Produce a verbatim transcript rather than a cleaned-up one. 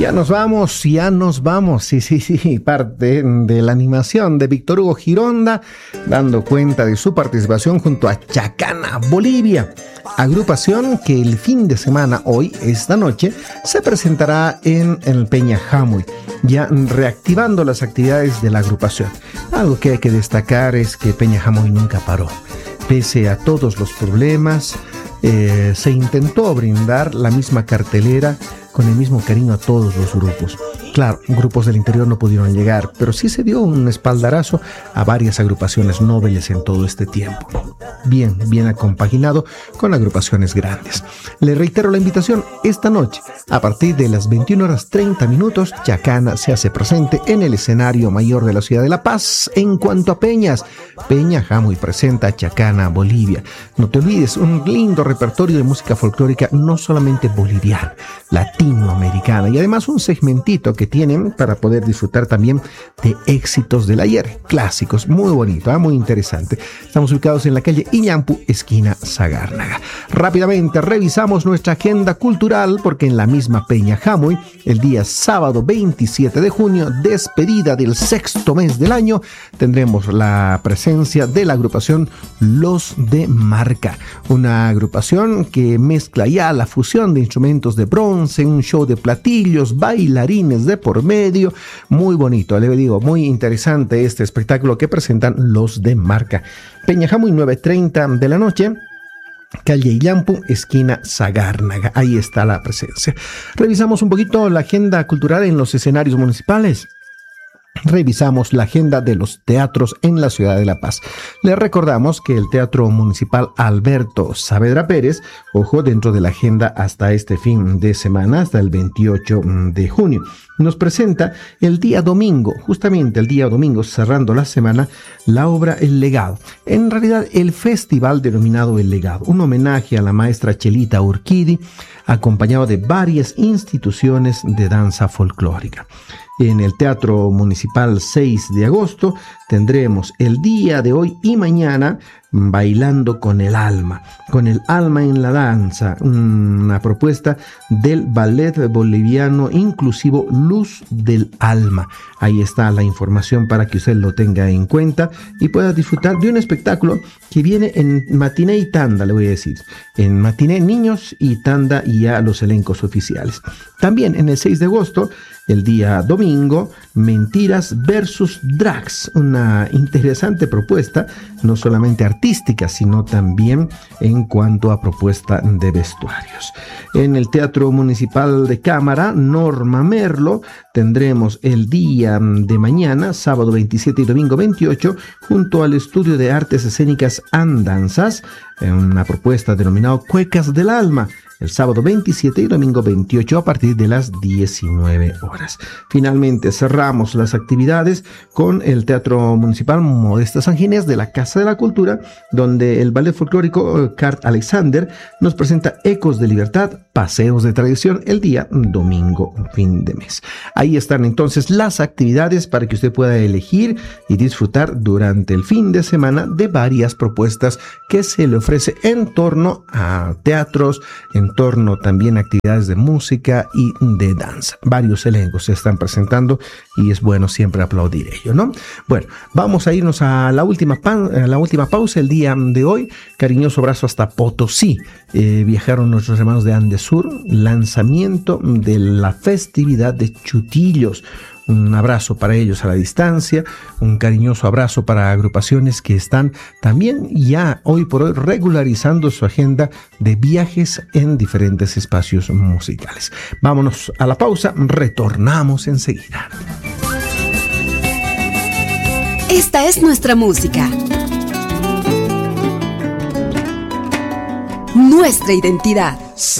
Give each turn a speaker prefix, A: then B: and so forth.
A: Ya nos vamos, ya nos vamos. Sí, sí, sí, parte de la animación de Víctor Hugo Gironda, dando cuenta de su participación junto a Chacana Bolivia, agrupación que el fin de semana, hoy, esta noche, se presentará en el Peña Jamui, ya reactivando las actividades de la agrupación. Algo que hay que destacar es que Peña Jamui nunca paró. Pese a todos los problemas, eh, se intentó brindar la misma cartelera con el mismo cariño a todos los grupos. Claro, grupos del interior no pudieron llegar, pero sí se dio un espaldarazo a varias agrupaciones nobles en todo este tiempo. Bien, bien acompaginado con agrupaciones grandes. Le reitero la invitación, esta noche, a partir de las veintiuna horas treinta minutos, Chacana se hace presente en el escenario mayor de la ciudad de La Paz. En cuanto a peñas, Peña Jamui presenta a Chacana Bolivia. No te olvides, un lindo repertorio de música folclórica, no solamente boliviana, latinoamericana, y además un segmentito que tienen para poder disfrutar también de éxitos del ayer, clásicos, muy bonito, ¿eh? Muy interesante. Estamos ubicados en la calle Iñampu, esquina Sagárnaga. Rápidamente revisamos nuestra agenda cultural, porque en la misma Peña Jamui, el día sábado veintisiete de junio, despedida del sexto mes del año, tendremos la presencia de la agrupación Los de Marca, una agrupación que mezcla ya la fusión de instrumentos de bronce, un show de platillos, bailarines de por medio, muy bonito, le digo, muy interesante este espectáculo que presentan Los de Marca. Peña Jamui, nueve treinta de la noche, calle Illampu, esquina Sagárnaga, ahí está la presencia. Revisamos un poquito la agenda cultural en los escenarios municipales. Revisamos la agenda de los teatros en la ciudad de La Paz. Les recordamos que el Teatro Municipal Alberto Saavedra Pérez, ojo, dentro de la agenda hasta este fin de semana, hasta el veintiocho de junio, nos presenta el día domingo, justamente el día domingo, cerrando la semana, la obra El Legado. En realidad, el festival denominado El Legado, un homenaje a la maestra Chelita Urquidi, acompañado de varias instituciones de danza folclórica. En el Teatro Municipal seis de agosto tendremos el día de hoy y mañana Bailando con el Alma, con el alma en la danza, una propuesta del ballet boliviano inclusivo Luz del Alma. Ahí está la información para que usted lo tenga en cuenta y pueda disfrutar de un espectáculo que viene en matiné y tanda, le voy a decir. En matiné niños y tanda y ya los elencos oficiales. También en el seis de agosto, el día domingo, Mentiras versus Drags, una interesante propuesta, no solamente artística, sino también en cuanto a propuesta de vestuarios. En el Teatro Municipal de Cámara, Norma Merlo, tendremos el día de mañana, sábado veintisiete y domingo veintiocho, junto al Estudio de Artes Escénicas Andanzas, una propuesta denominada Cuecas del Alma, el sábado veintisiete y domingo veintiocho a partir de las diecinueve horas. Finalmente cerramos las actividades con el Teatro Municipal Modesta San Ginés de la Casa de la Cultura, donde el ballet folclórico Cart Alexander nos presenta Ecos de Libertad, Paseos de Tradición, el día domingo, fin de mes. Ahí están entonces las actividades para que usted pueda elegir y disfrutar durante el fin de semana de varias propuestas que se le ofrece en torno a teatros, en torno también a actividades de música y de danza. Varios elencos se están presentando y es bueno siempre aplaudir ello, ¿no? Bueno, vamos a irnos a la última, pan, a la última pausa el día de hoy. Cariñoso abrazo hasta Potosí. Eh, viajaron nuestros hermanos de Andesur, lanzamiento de la festividad de Chutillos. Un abrazo para ellos a la distancia, un cariñoso abrazo para agrupaciones que están también ya hoy por hoy regularizando su agenda de viajes en diferentes espacios musicales. Vámonos a la pausa, retornamos enseguida.
B: Esta es nuestra música, nuestra identidad.